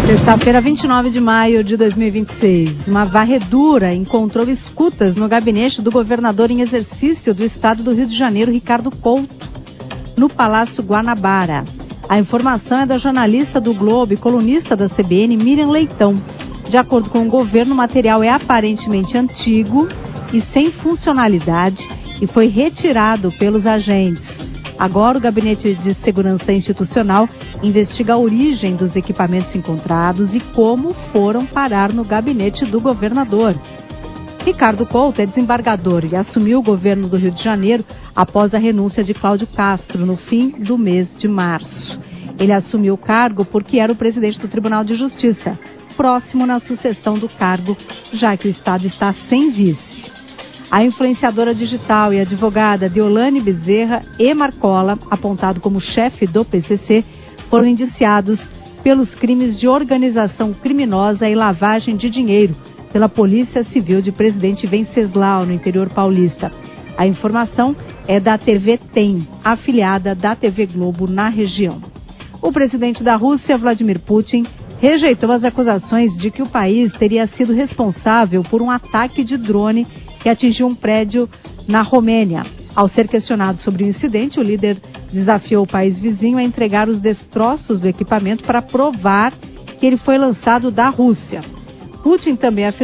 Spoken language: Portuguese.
Terça-feira, 29 de maio de 2026. Uma varredura encontrou escutas no gabinete do governador em exercício do estado do Rio de Janeiro, Ricardo Couto, no Palácio Guanabara. A informação é da jornalista do Globo e colunista da CBN, Miriam Leitão. De acordo com o governo, o material é aparentemente antigo e sem funcionalidade e foi retirado pelos agentes. Agora, o Gabinete de Segurança Institucional investiga a origem dos equipamentos encontrados e como foram parar no gabinete do governador. Ricardo Couto é desembargador e assumiu o governo do Rio de Janeiro após a renúncia de Cláudio Castro no fim do mês de março. Ele assumiu o cargo porque era o presidente do Tribunal de Justiça, próximo na sucessão do cargo, já que o Estado está sem vice. A influenciadora digital e advogada Deolane Bezerra e Marcola, apontado como chefe do PCC, foram indiciados pelos crimes de organização criminosa e lavagem de dinheiro pela Polícia Civil de Presidente Venceslau, no interior paulista. A informação é da TV TEM, afiliada da TV Globo na região. O presidente da Rússia, Vladimir Putin, rejeitou as acusações de que o país teria sido responsável por um ataque de drone que atingiu um prédio na Romênia. Ao ser questionado sobre o incidente, o líder desafiou o país vizinho a entregar os destroços do equipamento para provar que ele foi lançado da Rússia. Putin também afirmou